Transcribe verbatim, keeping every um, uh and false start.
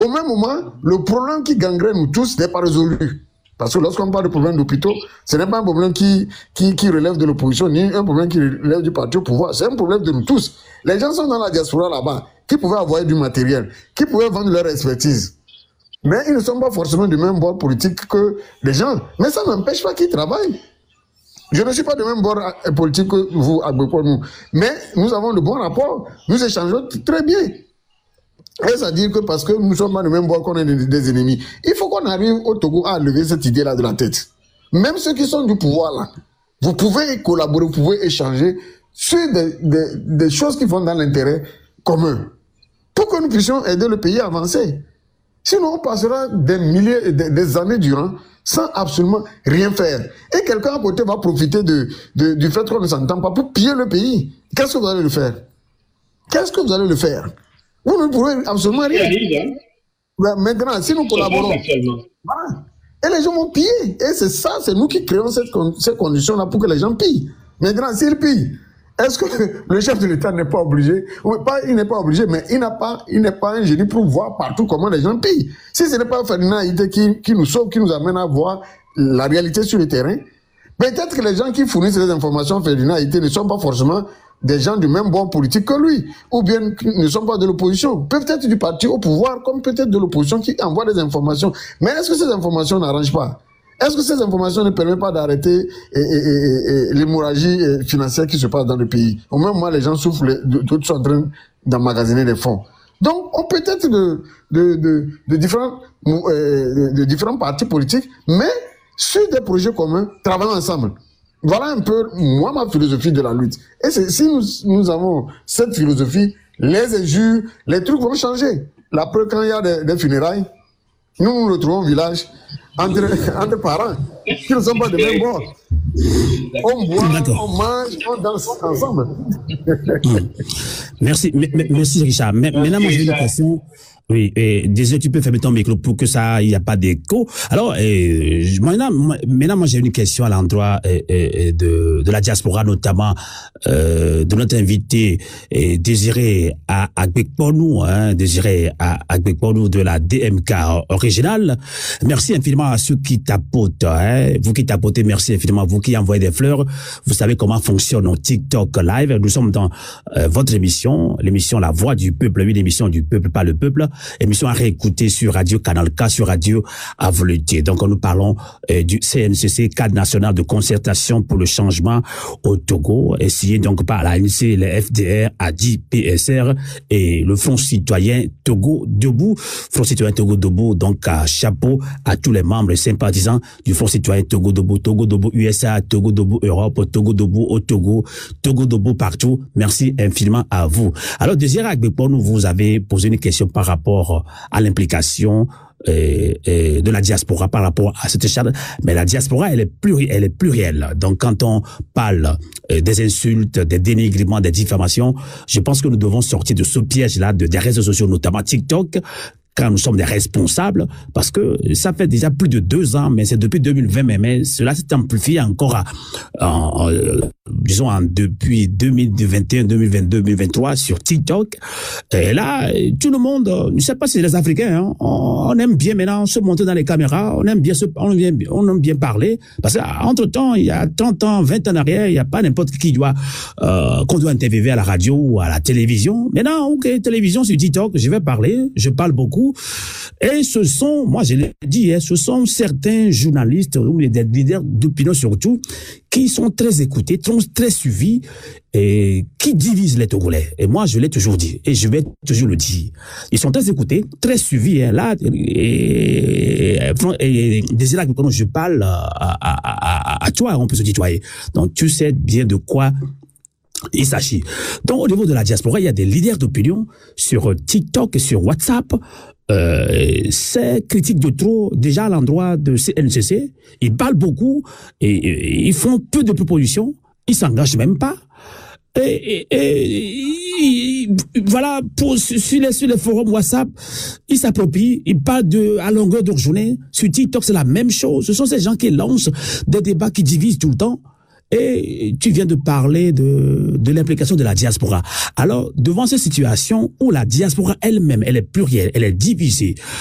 Au même moment, le problème qui gangrène nous tous n'est pas résolu. Parce que lorsqu'on parle de problème d'hôpitaux, ce n'est pas un problème qui, qui, qui relève de l'opposition, ni un problème qui relève du parti au pouvoir. C'est un problème de nous tous. Les gens sont dans la diaspora là-bas, qui pouvaient avoir du matériel, qui pouvaient vendre leur expertise. Mais ils ne sont pas forcément du même bord politique que les gens. Mais ça n'empêche pas qu'ils travaillent. Je ne suis pas du même bord politique que vous, Agbekpo, nous. Mais nous avons de bons rapports. Nous échangeons très bien. Est-ce à dire que parce que nous sommes pas du même bord qu'on est des, des ennemis? Il faut qu'on arrive au Togo à lever cette idée-là de la tête. Même ceux qui sont du pouvoir là, vous pouvez collaborer, vous pouvez échanger sur des, des, des choses qui vont dans l'intérêt commun. Pour que nous puissions aider le pays à avancer. Sinon, on passera des milliers, des, des années durant sans absolument rien faire. Et quelqu'un à côté va profiter de, de, du fait qu'on ne s'entend pas pour piller le pays. Qu'est-ce que vous allez le faire? Qu'est-ce que vous allez le faire? Vous ne pourrez absolument rien. Ben, maintenant, si nous collaborons, voilà. Et les gens vont piller. Et c'est ça, c'est nous qui créons cette, ces conditions-là pour que les gens pillent. Maintenant, s'ils pillent, est-ce que le chef de l'État n'est pas obligé? Oui, pas, il n'est pas obligé, mais il n'a pas, il n'est pas un génie pour voir partout comment les gens pillent. Si ce n'est pas Ferdinand Haïté qui, qui nous sauve, qui nous amène à voir la réalité sur le terrain, peut-être que les gens qui fournissent les informations Ferdinand Haïté ne sont pas forcément des gens du même bord politique que lui, ou bien ne sont pas de l'opposition, peut-être du parti au pouvoir, comme peut-être de l'opposition qui envoie des informations. Mais est-ce que ces informations n'arrangent pas? Est-ce que ces informations ne permettent pas d'arrêter l'hémorragie financière qui se passe dans le pays? Au même moment, les gens souffrent, d'autres sont en train d'emmagasiner des fonds. Donc, on peut être de, de, de, de, différents, euh, de différents partis politiques, mais sur des projets communs, travaillons ensemble. Voilà un peu, moi, ma philosophie de la lutte. Et si nous, nous avons cette philosophie, les injures, les trucs vont changer. La preuve, quand il y a des, des funérailles, nous nous retrouvons au village entre, entre parents qui ne sont pas de même bord. On boit, on mange, on danse ensemble. Merci, merci Richard. Maintenant, moi, j'ai une question. Oui, et désolé, tu peux fermer ton micro pour que ça, il n'y a pas d'écho. Alors, euh, maintenant, maintenant, moi, j'ai une question à l'endroit euh, euh, de, de la diaspora, notamment euh, de notre invité euh, Désiré Agbekpo, hein, Désiré Agbekpo de la D M K originale. Merci infiniment à ceux qui tapotent, hein, vous qui tapotez, merci infiniment, vous qui envoyez des fleurs. Vous savez comment fonctionne nos TikTok live. Nous sommes dans euh, votre émission, l'émission La Voix du Peuple, oui, l'émission du peuple, pas le peuple. Émission à réécouter sur Radio Canal K, sur Radio Avoluté. Donc, nous parlons euh, du C N C C, Cadre national de concertation pour le changement au Togo, signé donc par l'A N C, le F D R, A D I, P S R et le Front citoyen Togo Debout. Front citoyen Togo Debout, donc à chapeau à tous les membres et sympathisants du Front citoyen Togo Debout, Togo Debout U S A, Togo Debout Europe, Togo Debout au Togo, Togo Debout partout. Merci infiniment à vous. Alors, Désiré Agbekpo, vous avez posé une question par rapport à l'implication euh, euh, de la diaspora par rapport à cette charte. Mais la diaspora, elle est pluri, elle est plurielle. Donc, quand on parle euh, des insultes, des dénigrements, des diffamations, je pense que nous devons sortir de ce piège-là, de, des réseaux sociaux, notamment TikTok, quand nous sommes des responsables, parce que ça fait déjà plus de deux ans, mais c'est depuis deux mille vingt, mais, mais cela s'est amplifié encore à, en, en, disons, en, depuis deux mille vingt et un, deux mille vingt-deux, deux mille vingt-trois sur TikTok. Et là, tout le monde, je ne sais pas si c'est les Africains, hein, on, on aime bien maintenant se monter dans les caméras, on aime bien se, on aime, on aime bien parler, parce qu'entre temps, il y a trente ans, vingt ans en arrière, il n'y a pas n'importe qui doit, euh, qu'on doit interviewer à la radio ou à la télévision. Maintenant, ok, télévision sur TikTok, je vais parler, je parle beaucoup. Et ce sont, moi je l'ai dit, hein, ce sont certains journalistes, ou des leaders d'opinion surtout, qui sont très écoutés, très suivis, et qui divisent les Togolais. Et moi je l'ai toujours dit, et je vais toujours le dire. Ils sont très écoutés, très suivis, hein, là, et, et, et Désiré, quand je parle à, à, à, à toi, on peut se tutoyer. Donc tu sais bien de quoi il s'agit. Donc, au niveau de la diaspora, il y a des leaders d'opinion sur TikTok et sur WhatsApp. Euh, c'est critique de trop, déjà à l'endroit de C N C C. Ils parlent beaucoup et, et ils font peu de propositions. Ils s'engagent même pas. Et, et, et, et voilà, pour, sur, les, sur les forums WhatsApp, ils s'approprient, ils parlent de, à longueur de journée. Sur TikTok, c'est la même chose. Ce sont ces gens qui lancent des débats qui divisent tout le temps. Et tu viens de parler de, de l'implication de la diaspora. Alors, devant cette situation où la diaspora elle-même, elle est plurielle, elle est divisée,